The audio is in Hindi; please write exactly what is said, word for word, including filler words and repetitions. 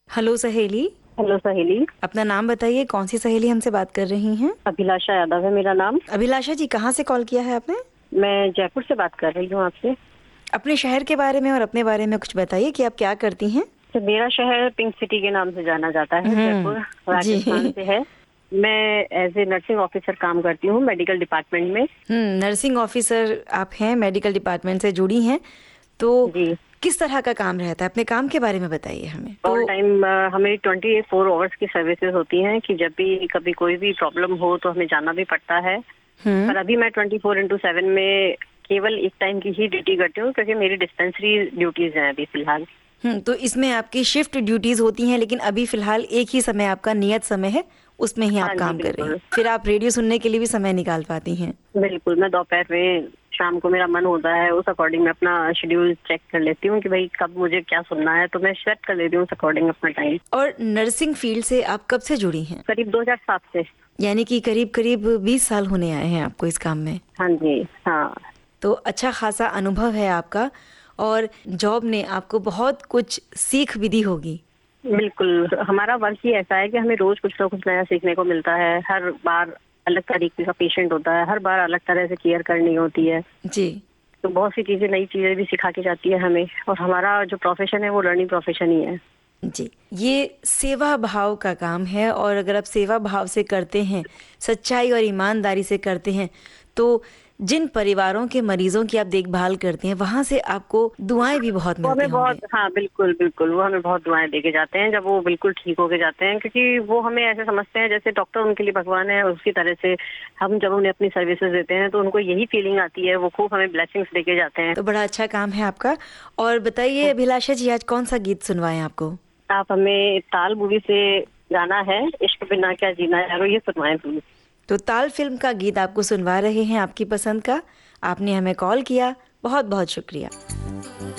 हेलो सहेली। हेलो सहेली। अपना नाम बताइए, कौन सी सहेली हमसे बात कर रही हैं? अभिलाषा यादव है मेरा नाम। अभिलाषा जी, कहाँ से कॉल किया है आपने? मैं जयपुर से बात कर रही हूँ आपसे। अपने शहर के बारे में और अपने बारे में कुछ बताइए कि आप क्या करती हैं। तो मेरा शहर पिंक सिटी के नाम से जाना जाता है, जयपुर हम्म राजस्थान जी। से है। मैं एज ए नर्सिंग ऑफिसर काम करती हूँ मेडिकल डिपार्टमेंट में। हम्म नर्सिंग ऑफिसर आप हैं, मेडिकल डिपार्टमेंट से जुड़ी हैं, तो जी। किस तरह का काम रहता है? अपने काम के बारे में बताइए हमें। ऑल तो टाइम हमें ट्वेंटी फोर आवर्स की सर्विसेज होती हैं कि जब भी कभी कोई भी प्रॉब्लम हो तो हमें जाना भी पड़ता है। हम्म पर अभी मैं ट्वेंटी फोर इंटू सेवन में केवल एक टाइम की ही ड्यूटी करती हूँ, क्योंकि मेरी डिस्पेंसरी ड्यूटीज हैं अभी फिलहाल। हम्म तो इसमें आपकी शिफ्ट ड्यूटीज होती हैं, लेकिन अभी फिलहाल एक ही समय आपका नियत समय है, उसमें ही आप हाँ जी काम कर रही हैं। बिल्कुल। फिर आप रेडियो सुनने के लिए भी समय निकाल पाती हैं। बिल्कुल, मैं दोपहर में, शाम को मेरा मन होता है उस अकॉर्डिंग मैं अपना शेड्यूल चेक कर लेती हूँ कि भाई कब मुझे क्या सुनना है, तो मैं सेट कर लेती हूँ उस अकॉर्डिंग अपना टाइम। और नर्सिंग फील्ड से आप कब से जुड़ी हैं? करीब दो हज़ार सात से। यानी कि करीब करीब बीस साल होने आए हैं आपको इस काम में। हाँ जी। हाँ तो अच्छा खासा अनुभव है आपका, और जॉब ने आपको बहुत कुछ सीख भी दी होगी। बिल्कुल, हमारा वर्क ही ऐसा है कि हमें रोज कुछ ना कुछ नया सीखने को मिलता है। हर बार अलग तरीके का पेशेंट होता है, हर बार अलग तरह से केयर करनी होती है। जी तो बहुत सी चीजें, नई चीजें भी सिखा के जाती है हमें। और हमारा जो प्रोफेशन है वो लर्निंग प्रोफेशन ही है। जी, ये सेवा भाव का काम है, और अगर आप सेवा भाव से करते हैं, सच्चाई और ईमानदारी से करते हैं, तो जिन परिवारों के मरीजों की आप देखभाल करते हैं, वहाँ से आपको दुआएं भी बहुत वो मिलते हमें बहुत, होंगे। हाँ बिल्कुल बिल्कुल, वो हमें बहुत दुआएं देके जाते हैं जब वो बिल्कुल ठीक होके जाते हैं, क्योंकि वो हमें ऐसे समझते हैं जैसे डॉक्टर उनके लिए भगवान है। उसी तरह से हम जब उन्हें अपनी सर्विसेज देते हैं तो उनको यही फीलिंग आती है, वो खूब हमें ब्लेसिंग्स देके जाते हैं। तो बड़ा अच्छा काम है आपका। और बताइए अभिलाषा जी, आज कौन सा गीत सुनवाएं आपको? आप हमें ताल मूवी से गाना है इश्क बिना क्या जीना यारो, ये सुनवाएं प्लीज। तो ताल फिल्म का गीत आपको सुनवा रहे हैं, आपकी पसंद का। आपने हमें कॉल किया, बहुत बहुत शुक्रिया।